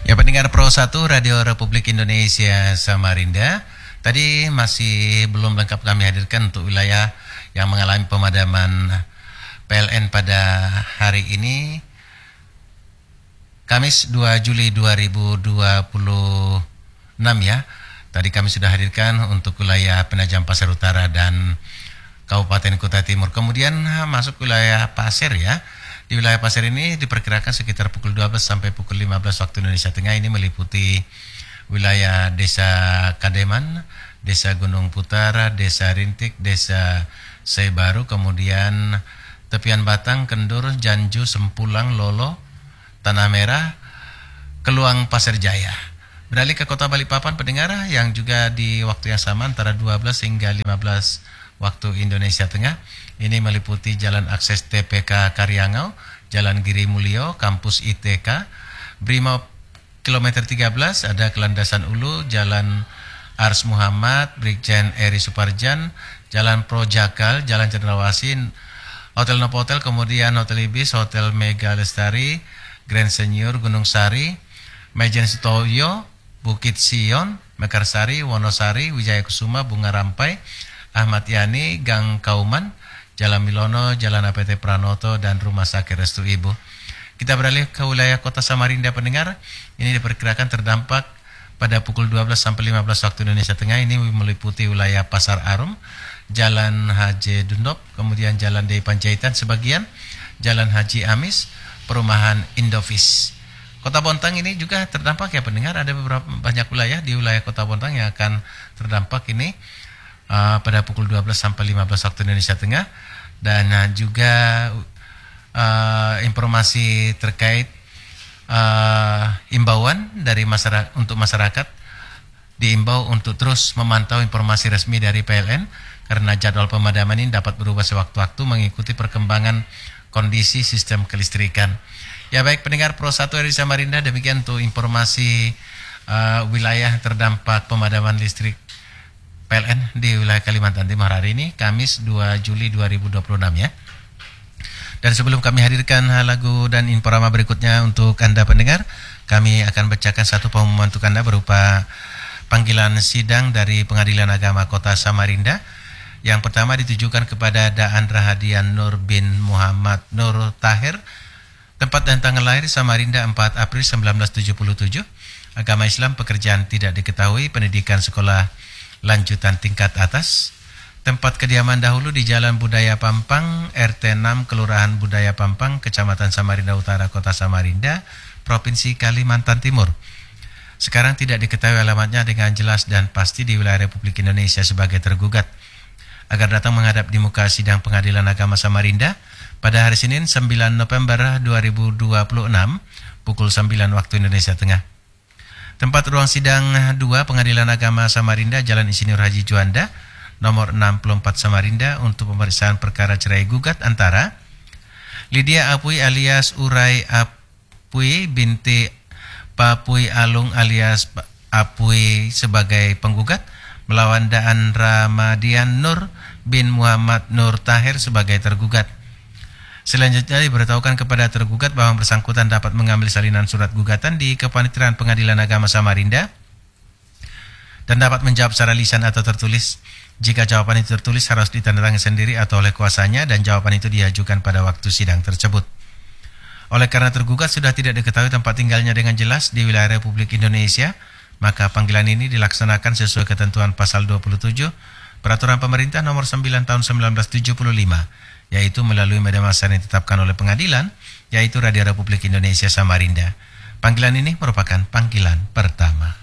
Ya, pendengar Pro 1 Radio Republik Indonesia Samarinda, tadi masih belum lengkap kami hadirkan untuk wilayah yang mengalami pemadaman PLN pada hari ini, Kamis 2 Juli 2026 ya. Tadi kami sudah hadirkan untuk wilayah Penajam Pasir Utara dan Kabupaten Kutai Timur. Kemudian masuk wilayah Pasir ya. Di wilayah Pasir ini diperkirakan sekitar pukul 12 sampai pukul 15 waktu Indonesia Tengah. Ini meliputi wilayah Desa Kademan, Desa Gunung Putara, Desa Rintik, Desa Sebaru, kemudian Tepian Batang, Kendur, Janju, Sempulang, Lolo, Tanah Merah, Keluang, Pasir Jaya. Beralih ke Kota Balikpapan, pendengar, yang juga di waktu yang sama antara 12 hingga 15 waktu Indonesia Tengah. Ini meliputi Jalan Akses TPK Karyangau, Jalan Giri Mulyo, Kampus ITK, Brimob kilometer 13, ada Kelandasan Ulu, Jalan Ars Muhammad, Brigjen Eri Suparjan, Jalan Projakal, Jalan Cendrawasih, Hotel Novotel, kemudian Hotel Ibis, Hotel Mega Lestari, Grand Senior Gunung Sari, Majen Sitoyo, Bukit Sion, Mekarsari, Wonosari, Wijaya Kusuma, Bunga Rampai, Ahmad Yani, Gang Kauman, Jalan Milono, Jalan APT Pranoto, dan Rumah Sakit Restu Ibu. Kita beralih ke wilayah Kota Samarinda, pendengar. Ini diperkirakan terdampak pada pukul 12 sampai 15 waktu Indonesia Tengah. Ini meliputi wilayah Pasar Arum, Jalan Haji Dundop, kemudian Jalan Dei Panjaitan sebagian, Jalan Haji Amis, Perumahan Indovis. Kota Bontang ini juga terdampak ya pendengar. Ada beberapa banyak wilayah di wilayah Kota Bontang yang akan terdampak ini pada pukul 12 sampai 15 waktu Indonesia Tengah. Dan juga informasi terkait imbauan dari masyarakat, untuk masyarakat diimbau untuk terus memantau informasi resmi dari PLN karena jadwal pemadaman ini dapat berubah sewaktu-waktu mengikuti perkembangan kondisi sistem kelistrikan. Ya baik pendengar Pro 1 dari Samarinda, demikian untuk informasi wilayah terdampak pemadaman listrik PLN di wilayah Kalimantan Timur hari ini, Kamis 2 Juli 2026 ya. Dan sebelum kami hadirkan lagu dan informa berikutnya untuk Anda pendengar, kami akan bacakan satu pengumuman untuk Anda berupa panggilan sidang dari Pengadilan Agama Kota Samarinda. Yang pertama ditujukan kepada Daan Rahadian Nur bin Muhammad Nur Tahir, tempat dan tanggal lahir Samarinda 4 April 1977, agama Islam, pekerjaan tidak diketahui, pendidikan sekolah lanjutan tingkat atas, tempat kediaman dahulu di Jalan Budaya Pampang, RT 6, Kelurahan Budaya Pampang, Kecamatan Samarinda Utara, Kota Samarinda, Provinsi Kalimantan Timur. Sekarang tidak diketahui alamatnya dengan jelas dan pasti di wilayah Republik Indonesia sebagai tergugat, agar datang menghadap di muka sidang Pengadilan Agama Samarinda pada hari Senin 9 November 2026 pukul 9 waktu Indonesia Tengah. Tempat ruang sidang 2 Pengadilan Agama Samarinda, Jalan Insinyur Haji Juanda, nomor 64 Samarinda, untuk pemeriksaan perkara cerai gugat antara Lydia Apui alias Urai Apui binti Papui Alung alias Apui sebagai penggugat melawan Daan Ramadian Nur bin Muhammad Nur Tahir sebagai tergugat. Selanjutnya diberitahukan kepada tergugat bahwa bersangkutan dapat mengambil salinan surat gugatan di Kepanitiaan Pengadilan Agama Samarinda dan dapat menjawab secara lisan atau tertulis. Jika jawaban itu tertulis harus ditandatangani sendiri atau oleh kuasanya dan jawaban itu diajukan pada waktu sidang tersebut. Oleh karena tergugat sudah tidak diketahui tempat tinggalnya dengan jelas di wilayah Republik Indonesia, maka panggilan ini dilaksanakan sesuai ketentuan pasal 27 Peraturan Pemerintah nomor 9 tahun 1975, yaitu melalui media massa yang ditetapkan oleh pengadilan, yaitu Radio Republik Indonesia Samarinda. Panggilan ini merupakan panggilan pertama.